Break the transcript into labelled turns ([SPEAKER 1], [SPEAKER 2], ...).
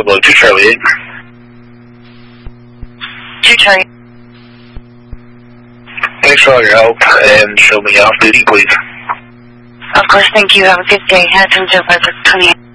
[SPEAKER 1] Bravo 2 Charlie 8.
[SPEAKER 2] 2 Charlie.
[SPEAKER 1] Thanks for all your help, and show me off duty, please.
[SPEAKER 2] Of course, thank you. Have a good day. Handsome Joe 28.